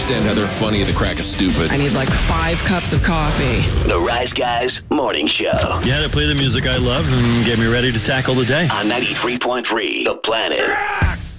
understand how they're funny at the crack of stupid. I need like 5 cups of coffee. The Rise Guys Morning Show. Yeah, to play the music I love and get me ready to tackle the day. On 93.3, The Planet.